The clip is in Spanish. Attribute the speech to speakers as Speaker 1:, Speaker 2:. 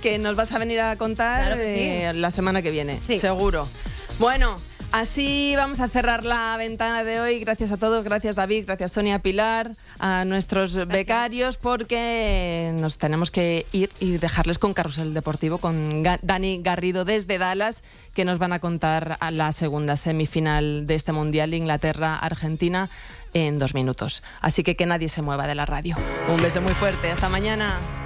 Speaker 1: que nos vas a venir a contar
Speaker 2: Claro que sí.
Speaker 1: la semana que viene,
Speaker 2: Sí.
Speaker 1: seguro. Bueno, así vamos a cerrar la ventana de hoy. Gracias a todos, gracias David, gracias Sonia, Pilar, a nuestros becarios, porque nos tenemos que ir y dejarles con Carrusel Deportivo, con Dani Garrido desde Dallas, que nos van a contar a la segunda semifinal de este Mundial, Inglaterra-Argentina, en 2 minutos. Así que nadie se mueva de la radio. Un beso muy fuerte, hasta mañana.